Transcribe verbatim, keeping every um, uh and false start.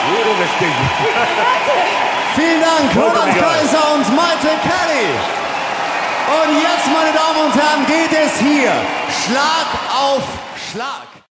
Vielen Dank, Roland Kaiser und Maite Kelly. Und jetzt, meine Damen und Herren, geht es hier Schlag auf Schlag.